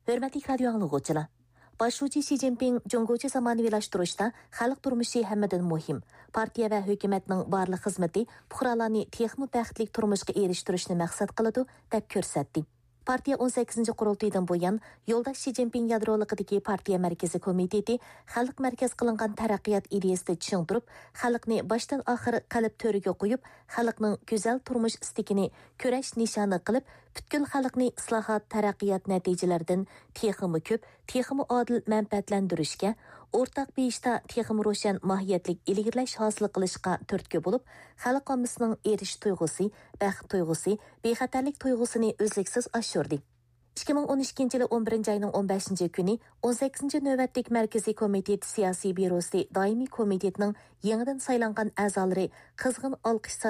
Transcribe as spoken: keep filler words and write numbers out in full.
Hörmətli radio anlıqçılar. Başçı Xi Jinping Cumhuriyeti zamanıvilaştırışda xalq turmushi hammadan muhim. Partiya va hukumatning barliq xizmati fuqarolarni texmi baxtli turmushga erishtirishni maqsad qiladi deb ko'rsatdi. Partiya o'n sakkizinchi qurultaydan buyon yo'lda Xi Jinping yadroligidagi partiya markaziy komiteti xalq markaz qilingan taraqqiyot ideyasida tushuntirib, xalqni boshdan oxir qalb to'riga qo'yib, xalqning go'zal turmush istikini ko'rash nishoni qilib, butkul xalqni islohot taraqqiyot natijalaridan texmi ko'p, texmi odil manfaatlantirishga, o'rtaq beshta texmi ro'shan mohiyatlik ilgirlash hosil qilishga turtki bo'lib, xalq ommasining erish tuyg'usi, baxt tuyg'usi, bexatarlik tuyg'usini o'zliksiz oshirdi. ikki ming o'n ikkinchi yil o'n birinchi oyning o'n beshinchi kuni o'n sakkizinchi navbatlik markaziy komitet siyosiy byurosi doimiy komitetining yangidan saylangan a'zolari qizg'in olqish